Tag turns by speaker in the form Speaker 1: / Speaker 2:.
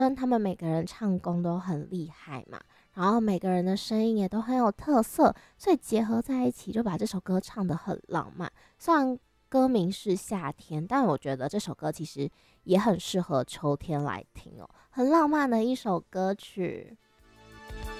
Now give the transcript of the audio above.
Speaker 1: 跟他们每个人唱功都很厉害嘛，然后每个人的声音也都很有特色，所以结合在一起就把这首歌唱得很浪漫。虽然歌名是夏天，但我觉得这首歌其实也很适合秋天来听哦，很浪漫的一首歌曲。